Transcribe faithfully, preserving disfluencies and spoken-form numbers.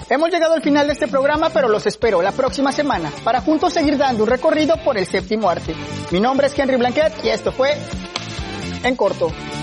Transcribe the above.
Hemos llegado al final de este programa, pero los espero la próxima semana para juntos seguir dando un recorrido por el séptimo arte. Mi nombre es Henry Blanquet y esto fue En Corto.